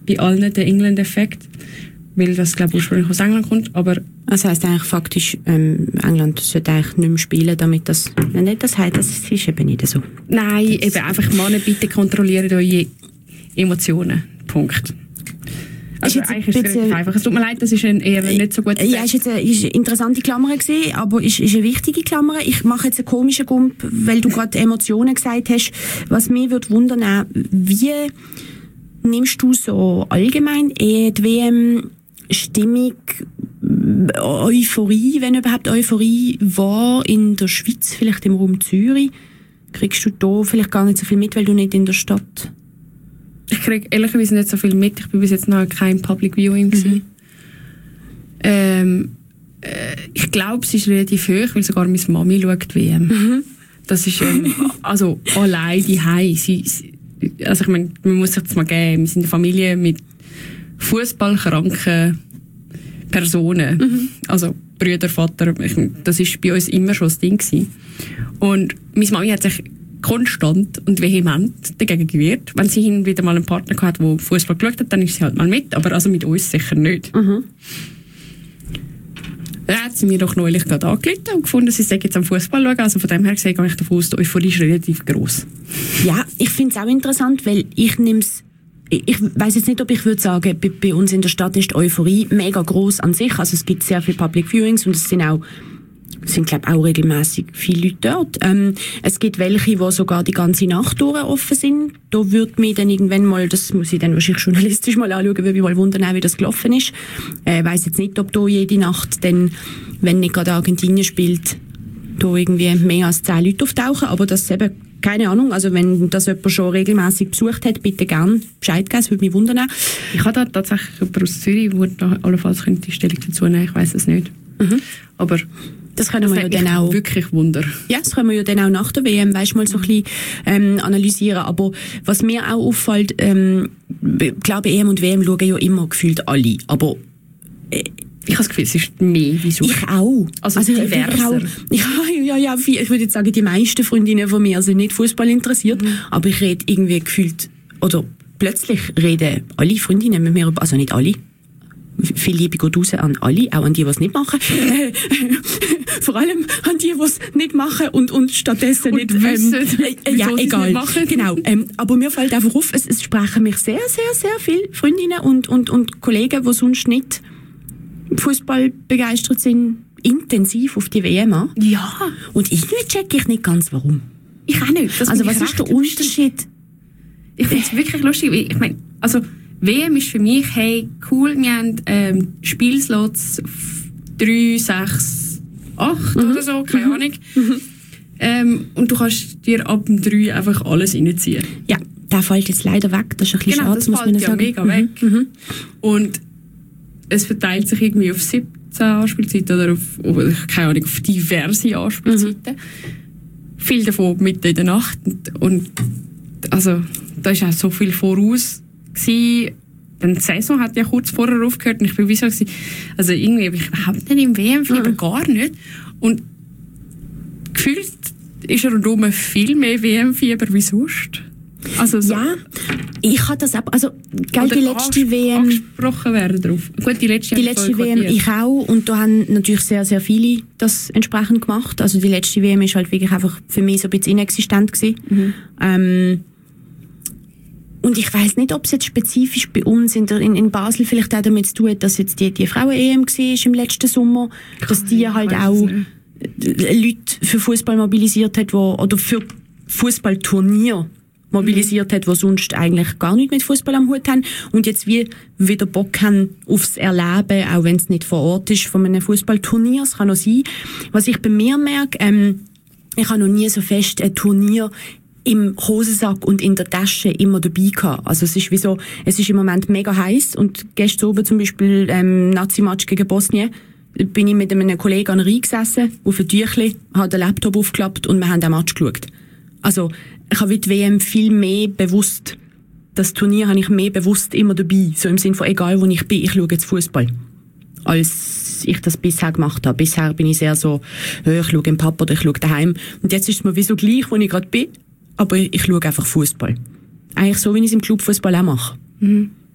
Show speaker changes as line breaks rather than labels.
bei allen der England-Effekt, weil das, glaube ich, ursprünglich aus England kommt, aber...
Das heisst eigentlich faktisch, England sollte eigentlich nicht mehr spielen, damit das... Nicht das heisst, das ist eben nicht so.
Nein, eben einfach, Männer, bitte kontrolliert eure Emotionen. Punkt. Also eigentlich ist es relativ einfach. Es tut mir leid, das ist eher nicht so gut.
Ja, ist eine interessante Klammer gewesen, aber ist eine wichtige Klammer. Ich mache jetzt einen komischen Gump, weil du gerade Emotionen gesagt hast. Was mich würde wundern, wie nimmst du so allgemein die WM Stimmung, Euphorie, wenn überhaupt Euphorie war in der Schweiz, vielleicht im Raum Zürich? Kriegst du da vielleicht gar nicht so viel mit, weil du nicht in der Stadt...
Ich kriege ehrlicherweise nicht so viel mit. Ich bin bis jetzt noch kein Public Viewing gewesen. Ich glaube, es ist relativ hoch, weil sogar meine Mami schaut WM. Das ist also allein die Hause. Also ich meine, man muss sich das mal geben. Wir sind eine Familie mit fußballkranken Personen. Also Brüder, Vater. Das ist bei uns immer schon das Ding gewesen. Und meine Mami hat sich konstant und vehement dagegen gewehrt. Wenn sie hin wieder mal einen Partner hatte, der Fußball geschaut hat, dann ist sie halt mal mit, aber also mit uns sicher nicht. Dann hat sie mir doch neulich gerade angerufen und gefunden, sie sei jetzt am Fußball schauen. Also von dem her gesehen gehe ich davon aus, die Euphorie ist relativ gross.
Ja, ich finde es auch interessant, weil ich weiss jetzt nicht, ob ich würde sagen, bei uns in der Stadt ist die Euphorie mega gross an sich. Also es gibt sehr viele Public Viewings und es sind glaube ich auch regelmäßig viele Leute dort. Es gibt welche, die sogar die ganze Nacht durch offen sind. Da würde mich dann irgendwann mal, das muss ich dann wahrscheinlich journalistisch mal anschauen, würde mich mal wundern, wie das gelaufen ist. Ich weiss jetzt nicht, ob da jede Nacht dann, wenn nicht gerade Argentinien spielt, da irgendwie mehr als 10 Leute auftauchen, aber das eben, keine Ahnung, also wenn das jemand schon regelmäßig besucht hat, bitte gerne Bescheid geben, das würde mich wundern.
Ich habe da tatsächlich jemanden aus Zürich, der da allenfalls die Stellung dazu nehmen, ich weiss es nicht. Aber
das können wir ja dann auch
wirklich Wunder.
Ja, das können wir ja dann auch nach der WM, weißt, mal so ein bisschen analysieren. Aber was mir auch auffällt, glaube EM und WM schauen ja immer gefühlt alle. Aber
ich habe das Gefühl, es ist mehr wie sonst.
Ich auch.
Also diverser.
Ja, ich würde jetzt sagen, die meisten Freundinnen von mir sind nicht Fußball interessiert, aber ich rede irgendwie gefühlt, oder plötzlich reden alle Freundinnen mit mir, also nicht alle. Viel Liebe geht raus an alle, auch an die es nicht machen. Vor allem an die es nicht machen und stattdessen
und
nicht
wissen,
ja, egal.
Nicht machen.
Genau. Aber mir fällt einfach auf, es sprechen mich sehr, sehr, sehr viele Freundinnen und Kollegen, die sonst nicht Fußball begeistert sind, intensiv auf die WM an.
Ja.
Und irgendwie checke ich nicht ganz, warum.
Ich auch nicht.
Also was ist der Unterschied?
Ich finde es wirklich lustig. Ich meine, also WM ist für mich, hey, cool, wir haben Spielslots 3, 6, 8 oder so, keine Ahnung. Und du kannst dir ab dem 3 einfach alles reinziehen.
Ja, der fällt jetzt leider weg, das ist ein bisschen schade, muss man
ja
sagen.
Mega weg. Und es verteilt sich irgendwie auf 17 Anspielzeiten oder auf, keine Ahnung, auf diverse Anspielzeiten. Viel davon mitten in der Nacht. Und also, da ist auch so viel voraus gewesen. Dann die Saison hat ja kurz vorher aufgehört und ich bin wie so gewesen, also irgendwie habe ich überhaupt nicht im WM-Fieber, gar nicht. Und gefühlt ist rundum viel mehr WM-Fieber wie sonst. Also so.
Ja, ich habe das auch, also gell, die letzte WM...
angesprochen werden drauf. Gut, die letzte
WM, ich auch, und da haben natürlich sehr, sehr viele das entsprechend gemacht. Also die letzte WM ist halt wirklich einfach für mich so ein bisschen inexistent gewesen. Und ich weiss nicht, ob es jetzt spezifisch bei uns in Basel vielleicht auch damit zu tun hat, dass jetzt die Frauen-EM war im letzten Sommer, dass die halt auch Leute für Fußball mobilisiert hat, oder für Fußballturnier mobilisiert hat, die sonst eigentlich gar nicht mit Fußball am Hut haben und jetzt wieder Bock haben aufs Erleben, auch wenn es nicht vor Ort ist, von einem Fußballturnier. Es kann auch sein. Was ich bei mir merke, ich habe noch nie so fest ein Turnier im Hosensack und in der Tasche immer dabei gehabt. Also es ist im Moment mega heiß und gestern oben zum Beispiel Nazi-Match gegen Bosnien bin ich mit einem Kollegen an einer Reihe gesessen, auf ein Tüchli, habe den Laptop aufgeklappt und wir haben den Match geschaut. Also ich habe die WM viel mehr bewusst, das Turnier habe ich mehr bewusst immer dabei, so im Sinne von egal wo ich bin, ich schaue jetzt Fußball, als ich das bisher gemacht habe. Bisher bin ich sehr so, ich schaue im Pub oder ich schaue daheim und jetzt ist es mir wie so gleich, wo ich gerade bin, aber ich schaue einfach Fußball. Eigentlich so, wie ich es im Clubfußball auch mache.